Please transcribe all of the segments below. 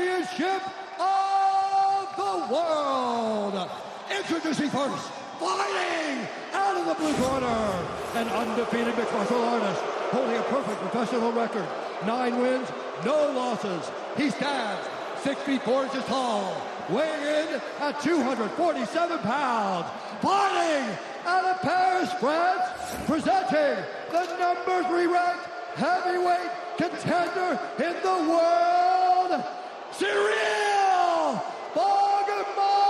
Championship of the world. Introducing first, fighting out of the blue corner, an undefeated mixed martial artist holding a perfect professional record. 9 wins, no losses. He stands 6 feet 4 inches tall, weighing in at 247 pounds. Fighting out of Paris, France, presenting the number 3 ranked heavyweight contender in the world, Ciryl Bagimardon.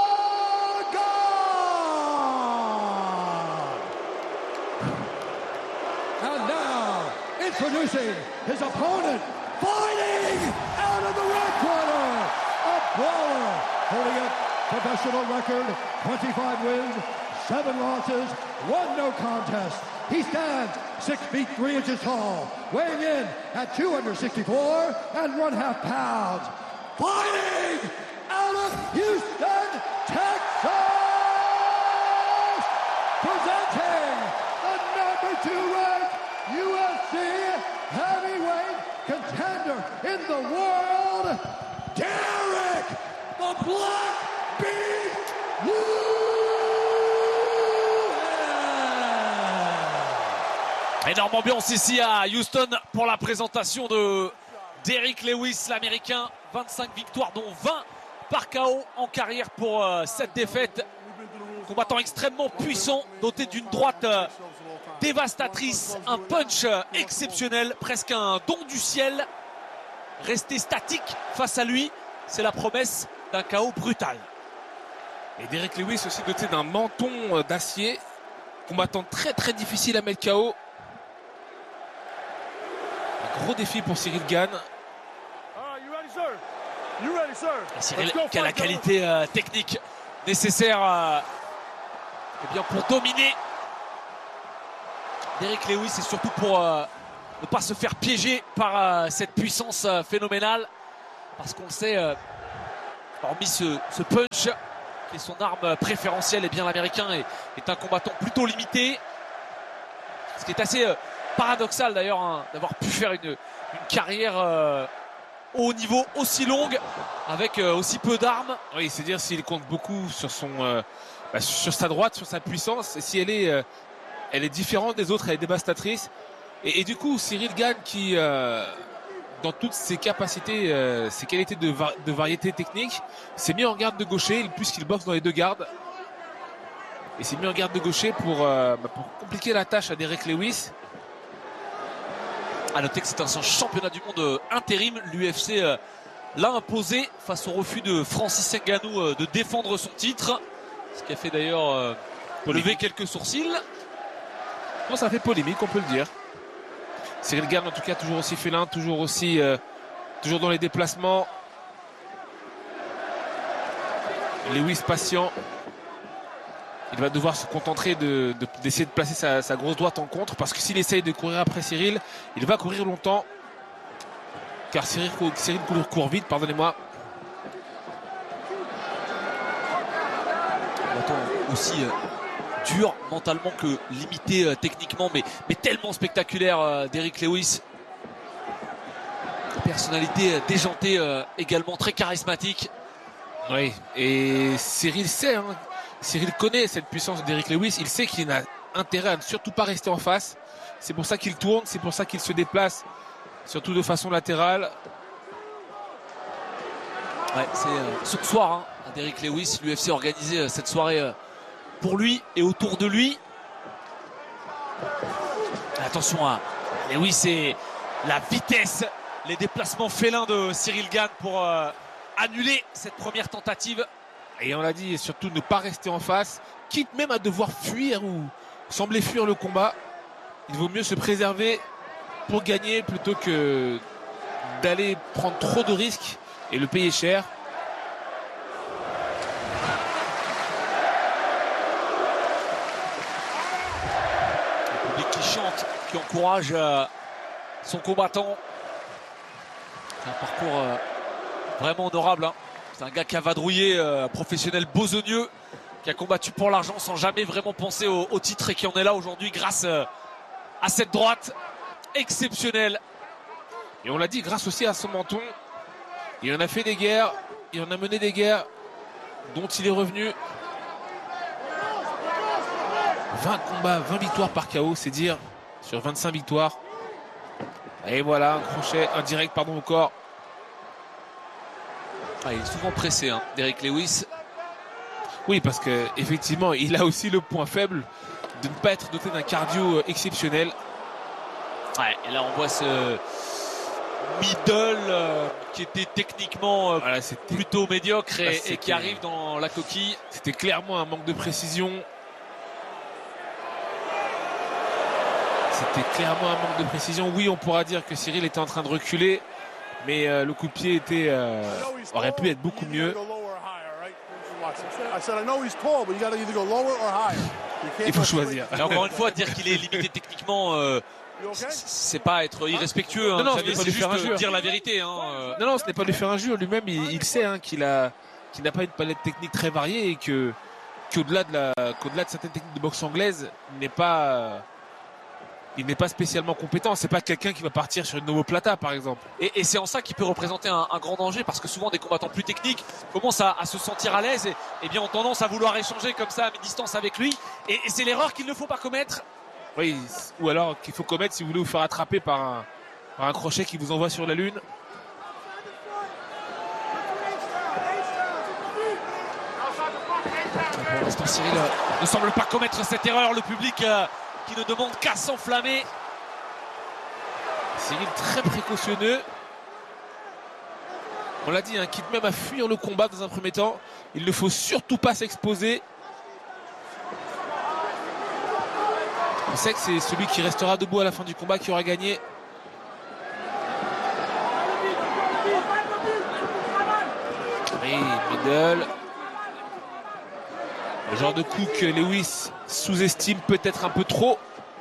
And now, introducing his opponent, fighting out of the red corner, a brawler holding a professional record, 25 wins, 7 losses, 1 no contest. He stands 6 feet 3 inches tall, weighing in at 264 and 1/2 pounds. Fighting out of Houston, Texas, presenting the number 2 ranked UFC heavyweight contender in the world, Derek the Black Beast Lewis. Énorme ambiance ici à Houston pour la présentation de Derrick Lewis, l'Américain. 25 victoires, dont 20 par KO en carrière pour cette défaite. Combattant extrêmement puissant, doté d'une droite dévastatrice, un punch exceptionnel, presque un don du ciel. Rester statique face à lui, c'est la promesse d'un KO brutal. Et Derrick Lewis aussi doté d'un menton d'acier, combattant très très difficile à mettre KO. Un gros défi pour Ciryl Gane. Et Ciryl qui a la qualité technique nécessaire eh bien, pour dominer Derrick Lewis, et surtout pour ne pas se faire piéger par cette puissance phénoménale. Parce qu'on le sait, hormis ce punch qui est son arme préférentielle, et bien l'Américain est un combattant plutôt limité. Ce qui est assez paradoxal d'ailleurs, hein, d'avoir pu faire une carrière au haut niveau aussi longue avec aussi peu d'armes. Oui, c'est-à-dire s'il compte beaucoup sur sur sa droite, sur sa puissance, et si elle est différente des autres, elle est dévastatrice. Et du coup, Ciryl Gane qui, dans toutes ses capacités, ses qualités de variété technique, s'est mis en garde de gaucher, puisqu'il boxe dans les 2 gardes. Et s'est mis en garde de gaucher pour compliquer la tâche à Derrick Lewis. À noter que c'est un championnat du monde intérim. L'UFC l'a imposé face au refus de Francis Ngannou de défendre son titre. Ce qui a fait d'ailleurs lever quelques sourcils. Bon, ça fait polémique, on peut le dire. Ciryl Gane en tout cas toujours aussi félin, toujours dans les déplacements. Lewis patient. Il va devoir se contenter d'essayer de placer sa grosse droite en contre, parce que s'il essaye de courir après Ciryl, il va courir longtemps. Car Ciryl court vite, pardonnez-moi. Aussi dur mentalement que limité techniquement, mais tellement spectaculaire, Derrick Lewis. Personnalité déjantée, également très charismatique. Oui, et Ciryl sait, hein. Ciryl connaît cette puissance de Derrick Lewis. Il sait qu'il n'a intérêt à ne surtout pas rester en face. C'est pour ça qu'il tourne, c'est pour ça qu'il se déplace, surtout de façon latérale. Ouais, c'est ce soir, hein, Derrick Lewis, l'UFC a organisé cette soirée pour lui et autour de lui. Attention à Lewis et la vitesse, les déplacements félins de Ciryl Gane pour annuler cette première tentative. Et on l'a dit, et surtout ne pas rester en face, quitte même à devoir fuir ou sembler fuir le combat. Il vaut mieux se préserver pour gagner plutôt que d'aller prendre trop de risques et le payer cher. Le public qui chante, qui encourage son combattant. C'est un parcours vraiment honorable, hein. C'est un gars qui a vadrouillé, professionnel besogneux, qui a combattu pour l'argent sans jamais vraiment penser au titre, et qui en est là aujourd'hui grâce à cette droite exceptionnelle. Et on l'a dit, grâce aussi à son menton. Il en a fait des guerres, il en a mené des guerres dont il est revenu. 20 combats, 20 victoires par KO, c'est dire, sur 25 victoires. Et voilà, un crochet indirect, pardon, au corps. Il est souvent pressé, hein, Derrick Lewis. Oui, parce que effectivement, il a aussi le point faible de ne pas être doté d'un cardio exceptionnel. Ouais, et là on voit ce middle qui était techniquement Voilà, plutôt médiocre Là, et qui arrive dans la coquille. C'était clairement un manque de précision. C'était clairement un manque de précision. Oui, on pourra dire que Cyril était en train de reculer, mais le coup de pied aurait pu être beaucoup mieux. Il faut choisir. Mais encore une fois, dire qu'il est limité techniquement, c'est pas être irrespectueux. Hein, non, c'est pas lui faire juste injure. dire la vérité. Hein. Non, ce n'est pas lui faire injure. Lui-même, il sait hein, qu'il n'a pas une palette technique très variée et qu'au-delà de certaines techniques de boxe anglaise, il n'est pas spécialement compétent. C'est pas quelqu'un qui va partir sur une omoplata, par exemple. Et c'est en ça qu'il peut représenter un grand danger, parce que souvent des combattants plus techniques commencent à se sentir à l'aise et bien ont tendance à vouloir échanger comme ça à mi-distance avec lui. Et c'est l'erreur qu'il ne faut pas commettre. Oui, ou alors qu'il faut commettre si vous voulez vous faire attraper par un crochet qui vous envoie sur la lune. Pour l'instant, Cyril ne semble pas commettre cette erreur. Le public qui ne demande qu'à s'enflammer. Cyril très précautionneux. On l'a dit, hein, quitte même à fuir le combat dans un premier temps. Il ne faut surtout pas s'exposer. On sait que c'est celui qui restera debout à la fin du combat qui aura gagné. Oui, middle. Le genre de coup que Lewis sous-estime peut-être un peu trop.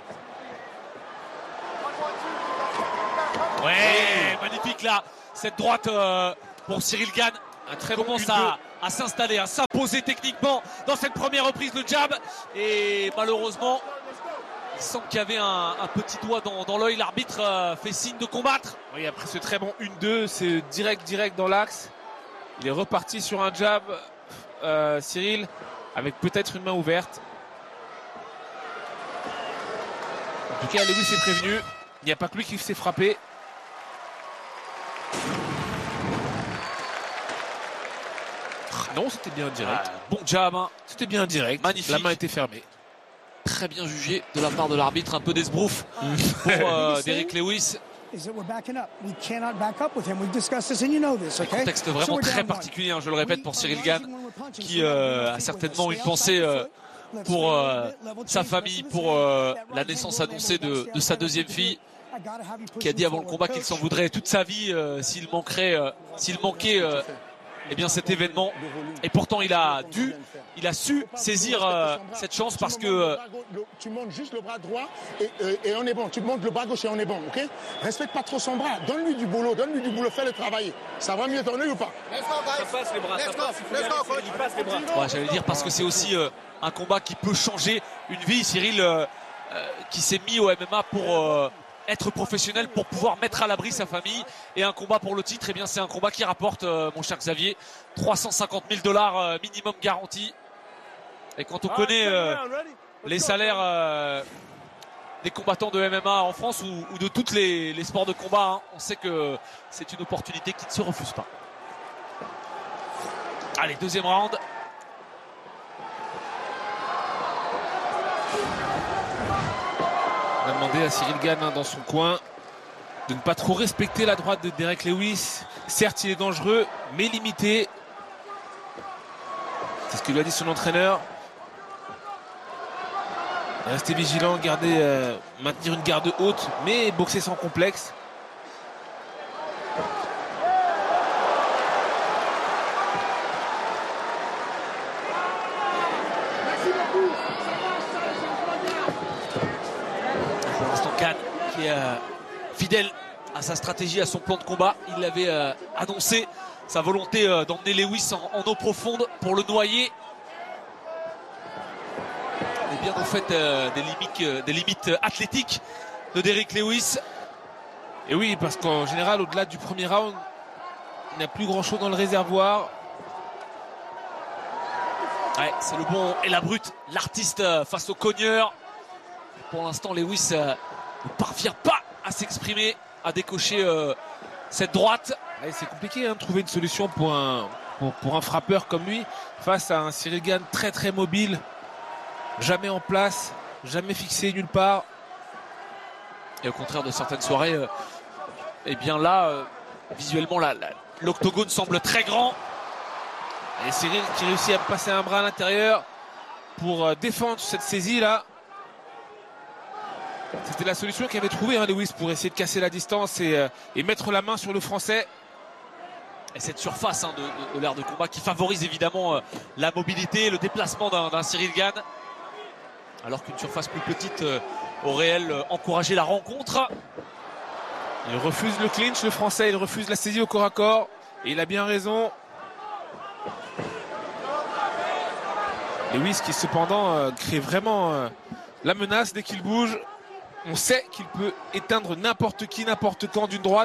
Ouais, magnifique là. Cette droite pour Cyril Gane. Un très bon commence à s'installer, à s'imposer techniquement dans cette première reprise de jab. Et malheureusement, il semble qu'il y avait un petit doigt dans l'œil. L'arbitre fait signe de combattre. Oui, après ce très bon 1-2, c'est direct dans l'axe. Il est reparti sur un jab, Cyril, avec peut-être une main ouverte. En tout cas, Lewis est prévenu. Il n'y a pas que lui qui s'est frappé. Non, c'était bien direct. Bon jab, hein. C'était bien direct. Magnifique. La main était fermée. Très bien jugé de la part de l'arbitre. Un peu d'esbrouf pour Derrick Lewis. Un contexte vraiment très particulier, hein, je le répète, pour Cyril Gane, qui a certainement une pensée pour sa famille, pour la naissance annoncée de sa deuxième fille, qui a dit avant le combat qu'il s'en voudrait toute sa vie s'il manquait eh bien cet événement. Et pourtant il a su saisir cette chance, parce que tu montes juste le bras droit et on est bon. Tu montes le bras gauche et on est bon, ok? Respecte pas trop son bras. Donne-lui du boulot, fais-le travailler. Ça va mieux tourner ou pas? ça passe les bras. Ouais, j'allais dire, parce que c'est aussi un combat qui peut changer une vie. Cyril qui s'est mis au MMA pour être professionnel, pour pouvoir mettre à l'abri sa famille, et un combat pour le titre, eh bien c'est un combat qui rapporte, mon cher Xavier, $350 000 minimum garanti. Et quand on connaît les salaires des combattants de MMA en France ou de tous les sports de combat, hein, on sait que c'est une opportunité qui ne se refuse pas. Allez, deuxième round. On a demandé à Cyril Gane, hein, dans son coin, de ne pas trop respecter la droite de Derrick Lewis. Certes, il est dangereux, mais limité. C'est ce que lui a dit son entraîneur. Rester vigilant, maintenir une garde haute, mais boxer sans complexe. Pour l'instant, Gane qui est fidèle à sa stratégie, à son plan de combat. Il l'avait annoncé, sa volonté d'emmener Lewis en eau profonde pour le noyer. Et bien au fait des limites athlétiques de Derrick Lewis. Et oui, parce qu'en général, au-delà du premier round, Il n'a plus grand chose dans le réservoir. Ouais, c'est le bon et la brute, l'artiste face au cogneur. Pour l'instant, Lewis ne parvient pas à s'exprimer, à décocher cette droite. Ouais, c'est compliqué de trouver une solution pour un frappeur comme lui face à un Cyril Gane très très mobile, jamais en place, jamais fixé nulle part. Et au contraire de certaines soirées, eh bien là, visuellement, l'octogone semble très grand. Et Cyril qui réussit à passer un bras à l'intérieur pour défendre cette saisie là. C'était la solution qu'avait trouvé Lewis pour essayer de casser la distance et mettre la main sur le Français. Et cette surface de l'ère de combat qui favorise évidemment la mobilité, le déplacement d'un Cyril Gane. Alors qu'une surface plus petite aurait elle encouragé la rencontre. Il refuse le clinch, le Français, il refuse la saisie au corps à corps. Et il a bien raison. Lewis qui cependant crée vraiment la menace dès qu'il bouge. On sait qu'il peut éteindre n'importe qui, n'importe quand d'une droite.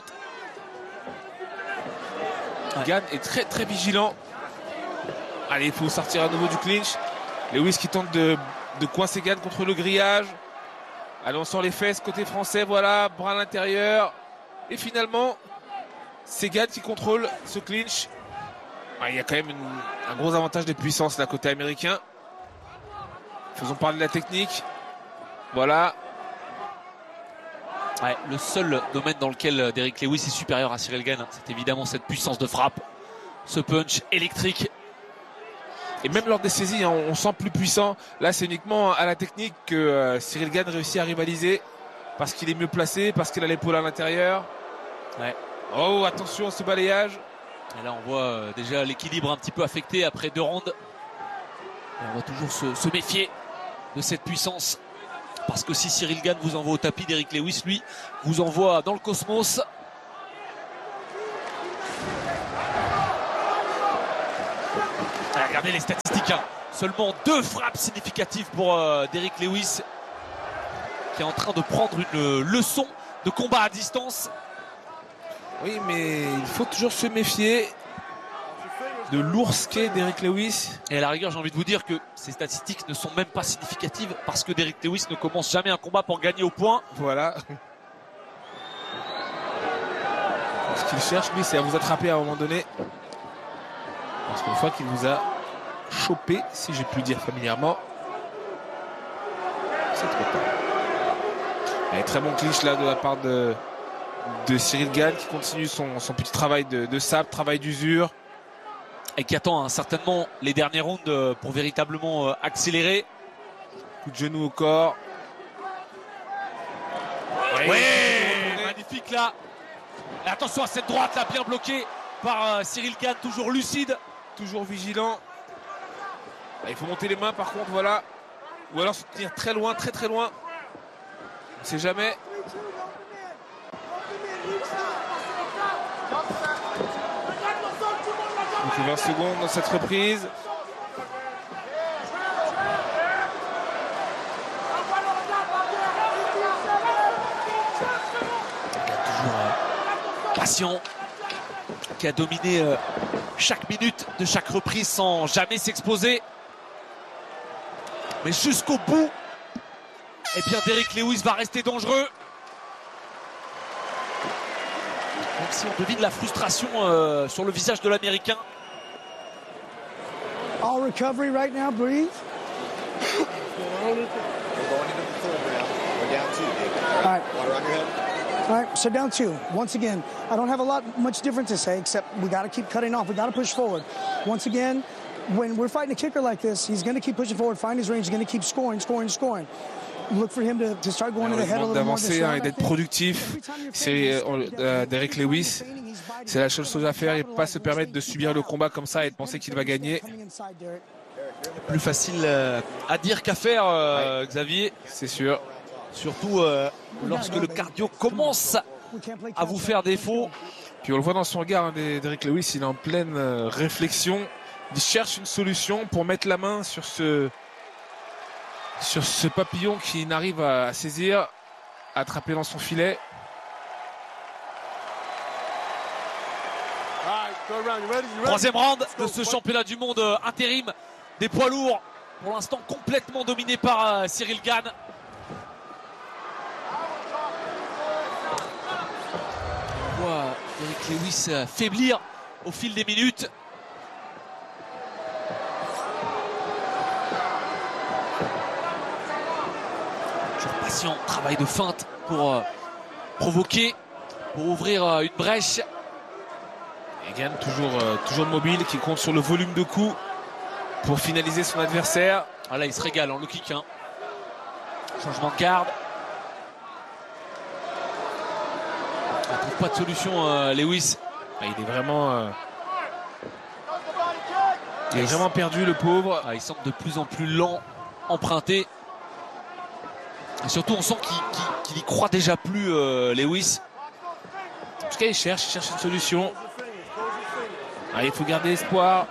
Ouais. Gane est très très vigilant. Allez, il faut sortir à nouveau du clinch. Lewis qui tente de coincer Gane contre le grillage. Allez, on sort les fesses côté français, voilà, bras à l'intérieur. Et finalement, c'est Gane qui contrôle ce clinch. Il y a quand même un gros avantage de puissance là côté américain. Faisons parler de la technique. Voilà. Ouais, le seul domaine dans lequel Derrick Lewis est supérieur à Cyril Gane, c'est évidemment cette puissance de frappe, ce punch électrique. Et même lors des saisies, on sent plus puissant. Là, c'est uniquement à la technique que Cyril Gane réussit à rivaliser. Parce qu'il est mieux placé, parce qu'il a l'épaule à l'intérieur. Ouais. Oh, attention à ce balayage. Et là, on voit déjà l'équilibre un petit peu affecté après 2 rounds. Et on va toujours se méfier de cette puissance. Parce que si Cyril Gane vous envoie au tapis, Derrick Lewis, lui, vous envoie dans le cosmos. Ah, regardez les statistiques. Seulement 2 frappes significatives pour Derrick Lewis, qui est en train de prendre une leçon de combat à distance. Oui, mais il faut toujours se méfier de l'ours qu'est Derrick Lewis. Et à la rigueur, j'ai envie de vous dire que ces statistiques ne sont même pas significatives parce que Derrick Lewis ne commence jamais un combat pour gagner au point. Voilà. Ce qu'il cherche, lui, c'est à vous attraper à un moment donné. Parce qu'une fois qu'il vous a chopé, si j'ai pu dire familièrement, c'est trop tard. Allez, très bon clinch là de la part de Cyril Gane qui continue son petit travail de sabre, travail d'usure. Et qui attend certainement les derniers rounds pour véritablement accélérer. Coup de genou au corps. Ouais, magnifique là. Et attention à cette droite là, bien bloquée par Cyril Gane, toujours lucide. Toujours vigilant. Il faut monter les mains par contre, voilà. Ou alors se tenir très loin, très très loin. On ne sait jamais. Donc 20 secondes dans cette reprise. Toujours patient, qui a dominé chaque minute de chaque reprise sans jamais s'exposer. Mais jusqu'au bout, eh bien Derrick Lewis va rester dangereux. Même si on devine la frustration sur le visage de l'Américain. All recovery right now, breathe. We're going into the third round. We're down 2, David. All right. Water on your head. All right, so down 2. Once again, I don't have much different to say, except we got to keep cutting off. We got to push forward. Once again, when we're fighting a kicker like this, he's going to keep pushing forward, find his range, he's going to keep scoring. Look for him to start going to the head a little more. D'avancer et d'être productif. C'est Derrick Lewis. C'est la seule chose à faire et pas se permettre de subir le combat comme ça et de penser qu'il va gagner. Plus facile à dire qu'à faire, Xavier. C'est sûr. Surtout lorsque le cardio commence à vous faire défaut. Puis on le voit dans son regard, Derrick Lewis, il est en pleine réflexion. Il cherche une solution pour mettre la main sur ce papillon qui n'arrive à saisir, à attraper dans son filet. All right. Troisième round de ce championnat du monde intérim des poids lourds. Pour l'instant complètement dominé par Cyril Gane. On voit Derrick Lewis faiblir au fil des minutes. Toujours patient, travail de feinte pour provoquer, pour ouvrir une brèche. Et Gane toujours mobile, qui compte sur le volume de coups pour finaliser son adversaire. Ah là, il se régale en low kick. Changement de garde. Il ne trouve pas de solution, Lewis. Il est vraiment... il est vraiment perdu, le pauvre. Il semble de plus en plus lent, emprunté. Et surtout, on sent qu'il y croit déjà plus, Lewis. En tout cas, il cherche une solution. Il faut garder espoir.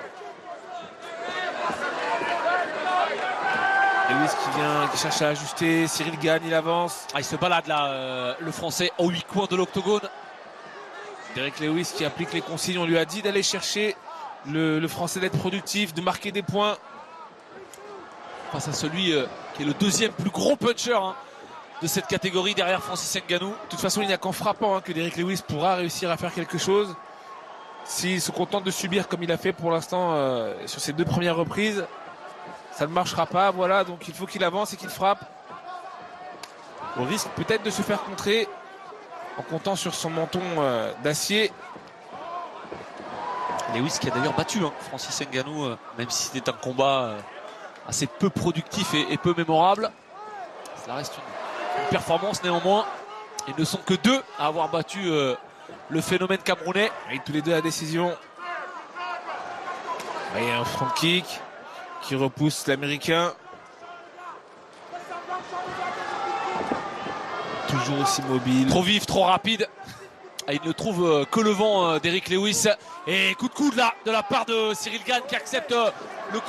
Lewis qui cherche à ajuster. Cyril Gane, il avance. Il se balade là, le Français, aux 8 coins de l'octogone. Derrick Lewis qui applique les consignes. On lui a dit d'aller chercher le Français, d'être productif, de marquer des points. Face à celui qui est le deuxième plus gros puncher de cette catégorie derrière Francis Ngannou. De toute façon, il n'y a qu'en frappant que Derrick Lewis pourra réussir à faire quelque chose. S'il se contente de subir comme il a fait pour l'instant sur ses 2 premières reprises, ça ne marchera pas. Voilà, donc il faut qu'il avance et qu'il frappe. Au risque peut-être de se faire contrer en comptant sur son menton d'acier. Lewis qui a d'ailleurs battu Francis Ngannou, même si c'était un combat assez peu productif et peu mémorable. Ça reste une performance néanmoins. Ils ne sont que 2 à avoir battu le phénomène camerounais. Et tous les 2 à décision. Et un front kick qui repousse l'Américain. Toujours aussi mobile. Trop vif, trop rapide. Il ne trouve que le vent, Derrick Lewis. Et coup de coude là de la part de Cyril Gane qui accepte le